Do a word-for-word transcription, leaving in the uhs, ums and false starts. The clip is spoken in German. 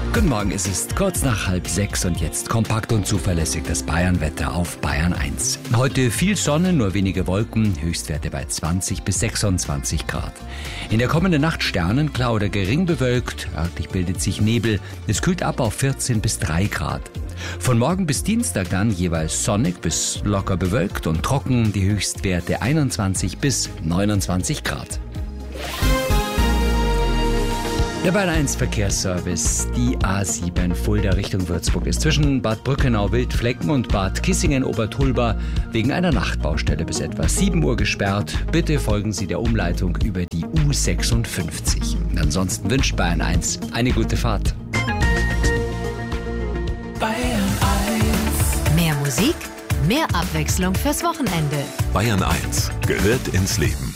Guten Morgen, es ist kurz nach halb sechs und jetzt kompakt und zuverlässig das Bayern-Wetter auf Bayern eins. Heute viel Sonne, nur wenige Wolken, Höchstwerte bei zwanzig bis sechsundzwanzig Grad. In der kommenden Nacht sternenklar oder gering bewölkt, örtlich bildet sich Nebel, es kühlt ab auf vierzehn bis drei Grad. Von morgen bis Dienstag dann jeweils sonnig bis locker bewölkt und trocken, die Höchstwerte einundzwanzig bis neunundzwanzig Grad. Der Bayern eins Verkehrsservice, die A sieben Fulda Richtung Würzburg ist zwischen Bad Brückenau-Wildflecken und Bad Kissingen-Obertulba wegen einer Nachtbaustelle bis etwa sieben Uhr gesperrt. Bitte folgen Sie der Umleitung über die U sechsundfünfzig. Ansonsten wünscht Bayern eins eine gute Fahrt. Bayern eins. Mehr Musik, mehr Abwechslung fürs Wochenende. Bayern eins gehört ins Leben.